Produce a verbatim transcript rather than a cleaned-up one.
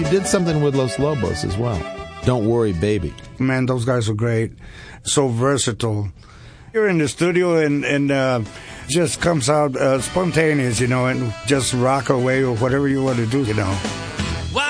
did something with Los Lobos as well. Don't Worry, Baby. Man, those guys are great. So versatile. You're in the studio and, and uh, just comes out uh, spontaneous, you know, and just rock away or whatever you want to do, you know.